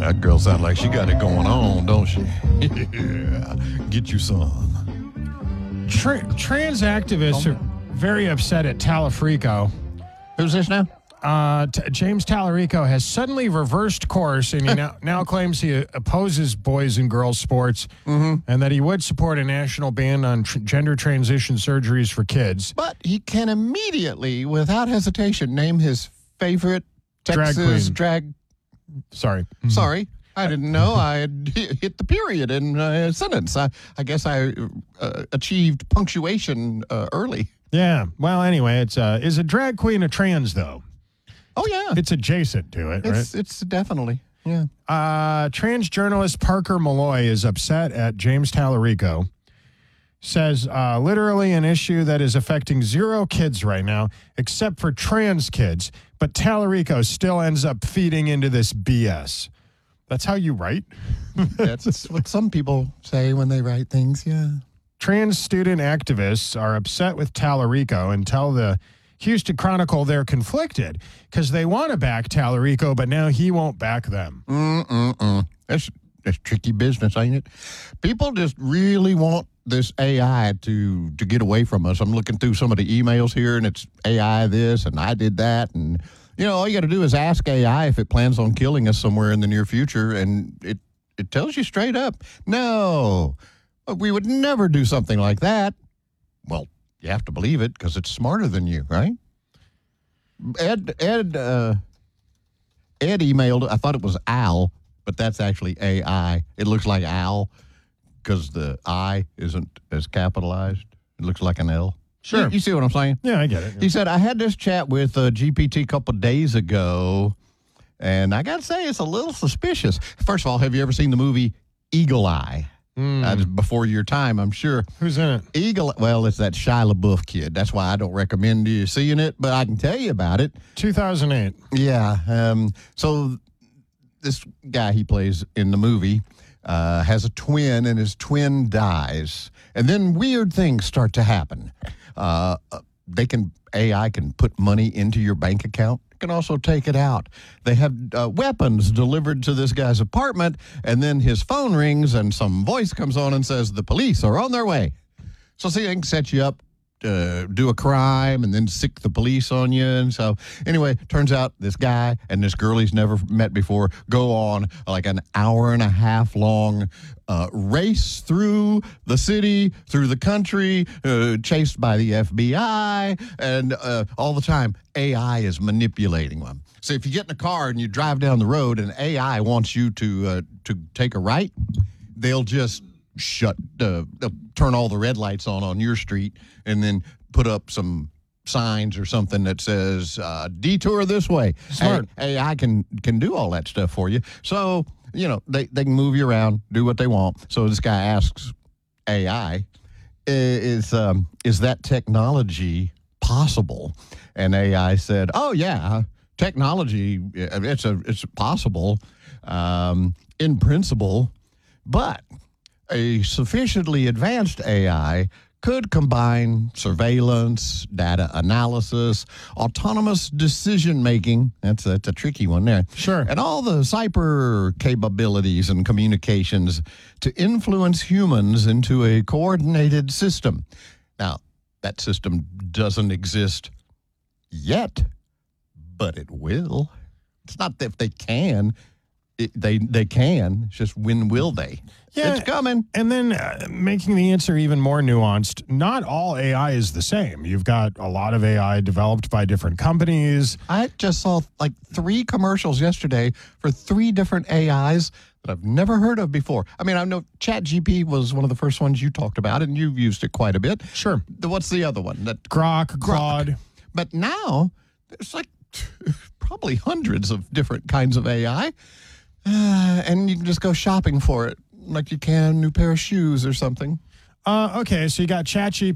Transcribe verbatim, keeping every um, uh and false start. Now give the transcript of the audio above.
That girl sounds like she got it going on, don't she? Yeah. Get you some. Tra- trans activists are very upset at Talarico. Who's this now? Uh, T- James Talarico has suddenly reversed course, and he now, now claims he opposes boys and girls sports, mm-hmm. and that he would support a national ban on tr- gender transition surgeries for kids. But he can immediately, without hesitation, name his favorite Texas Drag queen. drag. Sorry. Mm-hmm. Sorry, I didn't know I had hit the period in a sentence. I, I guess I uh, achieved punctuation uh, early. Yeah. Well, anyway, it's uh, is a drag queen a trans, though? Oh, yeah. It's adjacent to it, It's, right? it's definitely, yeah. Uh, trans journalist Parker Malloy is upset at James Talarico. Says uh, literally an issue that is affecting zero kids right now, except for trans kids. But Talarico still ends up feeding into this B S. That's how you write? That's what some people say when they write things, yeah. Trans student activists are upset with Talarico and tell the Houston Chronicle they're conflicted because they want to back Talarico, but now he won't back them. Mm-mm-mm. That's, that's tricky business, ain't it? People just really want this A I to, to get away from us. I'm looking through some of the emails here, and it's A I this, and I did that. And, you know, all you got to do is ask A I if it plans on killing us somewhere in the near future, and it, it tells you straight up, no, we would never do something like that. Well, you have to believe it because it's smarter than you, right? Ed, Ed, uh, Ed emailed, I thought it was Al, but that's actually A I. It looks like Al because the I isn't as capitalized. It looks like an L. Sure. You, you see what I'm saying? Yeah, I get it. Yeah. He said, I had this chat with uh, G P T a couple of days ago, and I got to say, it's a little suspicious. First of all, have you ever seen the movie Eagle Eye? Mm. Uh, before your time, I'm sure. Who's in it? Eagle, well, it's that Shia LaBeouf kid. That's why I don't recommend you seeing it, but I can tell you about it. two thousand eight. Yeah. Um, so this guy he plays in the movie uh, has a twin, and his twin dies. And then weird things start to happen. Uh, they can, A I can put money into your bank account. Can also take it out. They have uh, weapons delivered to this guy's apartment, and then his phone rings, and some voice comes on and says, the police are on their way. So see, they can set you up, uh, do a crime, and then sick the police on you. And so anyway, turns out this guy and this girl he's never met before go on like an hour and a half long uh, race through the city, through the country, uh, chased by the F B I, and uh, all the time A I is manipulating them. So if you get in a car and you drive down the road and A I wants you to uh, to take a right, they'll just shut, uh, they'll turn all the red lights on on your street and then put up some signs or something that says uh, detour this way. Smart. A- AI can can do all that stuff for you. So, you know, they, they can move you around, do what they want. So this guy asks A I, is um, is that technology possible? And A I said, oh, yeah, technology, it's a it's possible um, in principle, but a sufficiently advanced A I could combine surveillance, data analysis, autonomous decision-making. That's a, that's a tricky one there. Sure. And all the cyber capabilities and communications to influence humans into a coordinated system. Now, that system doesn't exist yet, but it will. It's not that if they can. It, they they can. It's just when will they? Yeah, it's coming. And then uh, making the answer even more nuanced, not all A I is the same. You've got a lot of A I developed by different companies. I just saw like three commercials yesterday for three different A Is that I've never heard of before. I mean, I know ChatGPT was one of the first ones you talked about, and you've used it quite a bit. Sure. The- What's the other one? That Grok, Claude. But now there's like probably hundreds of different kinds of A I. Uh, and you can just go shopping for it like you can a new pair of shoes or something. Uh, okay, so you got ChatGPT,